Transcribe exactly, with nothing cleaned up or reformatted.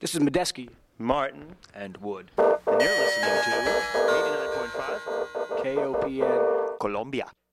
This is Medeski. Martin. And Wood. And you're listening to eighty-nine point five K O P N. Colombia.